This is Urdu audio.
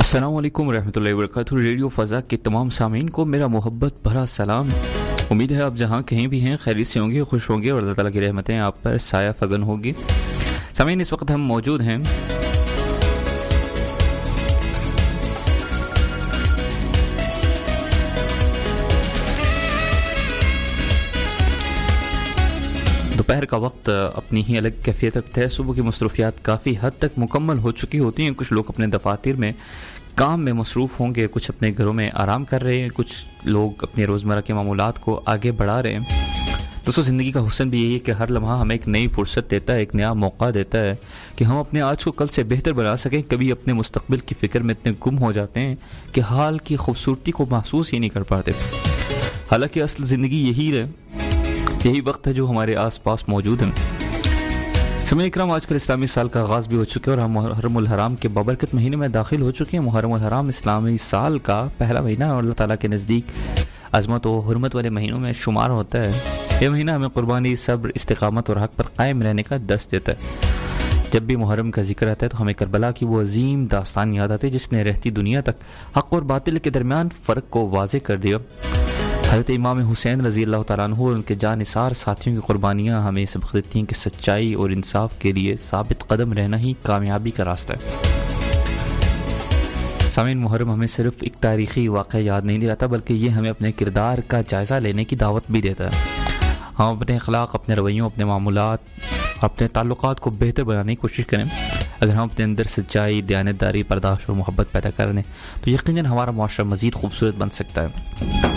السلام علیکم ورحمۃ اللہ وبرکاتہ۔ ریڈیو فضا کے تمام سامعین کو میرا محبت بھرا سلام۔ امید ہے آپ جہاں کہیں بھی ہیں خیریت سے ہوں گے، خوش ہوں گے اور اللہ تعالیٰ کی رحمتیں آپ پر سایہ فگن ہوگی۔ سامعین، اس وقت ہم موجود ہیں دوپہر کا وقت اپنی ہی الگ کیفیت رکھتا ہے۔ صبح کی مصروفیات کافی حد تک مکمل ہو چکی ہوتی ہیں۔ کچھ لوگ اپنے دفاتر میں کام میں مصروف ہوں گے، کچھ اپنے گھروں میں آرام کر رہے ہیں، کچھ لوگ اپنے روزمرہ کے معمولات کو آگے بڑھا رہے ہیں۔ دوستوں، زندگی کا حسن بھی یہی ہے کہ ہر لمحہ ہمیں ایک نئی فرصت دیتا ہے، ایک نیا موقع دیتا ہے کہ ہم اپنے آج کو کل سے بہتر بنا سکیں۔ کبھی اپنے مستقبل کی فکر میں اتنے گم ہو جاتے ہیں کہ حال کی خوبصورتی کو محسوس ہی نہیں کر پاتے۔ حالانکہ اصل زندگی یہی وقت ہے جو ہمارے آس پاس موجود ہیں۔ سامعین اکرام، آج کل اسلامی سال کا آغاز بھی ہو چکا ہے اور ہم محرم الحرام کے بابرکت مہینے میں داخل ہو چکے ہیں۔ محرم الحرام اسلامی سال کا پہلا مہینہ اور اللہ تعالیٰ کے نزدیک عظمت و حرمت والے مہینوں میں شمار ہوتا ہے۔ یہ مہینہ ہمیں قربانی، صبر، استقامت اور حق پر قائم رہنے کا درس دیتا ہے۔ جب بھی محرم کا ذکر آتا ہے تو ہمیں کربلا کی وہ عظیم داستان یاد آتی ہے جس نے رہتی دنیا تک حق اور باطل کے درمیان فرق کو واضح کر دیا۔ حضرت امام حسین رضی اللہ تعالیٰ عنہ اور ان کے جانثار ساتھیوں کی قربانیاں ہمیں سبق دیتی ہیں کہ سچائی اور انصاف کے لیے ثابت قدم رہنا ہی کامیابی کا راستہ ہے۔ سامعین، محرم ہمیں صرف ایک تاریخی واقعہ یاد نہیں دلاتا بلکہ یہ ہمیں اپنے کردار کا جائزہ لینے کی دعوت بھی دیتا ہے۔ ہم اپنے اخلاق، اپنے رویوں، اپنے معمولات، اپنے تعلقات کو بہتر بنانے کی کوشش کریں۔ اگر ہم اپنے اندر سچائی، دیانتداری، برداشت اور محبت پیدا کریں تو یقیناً ہمارا معاشرہ مزید خوبصورت بن سکتا ہے۔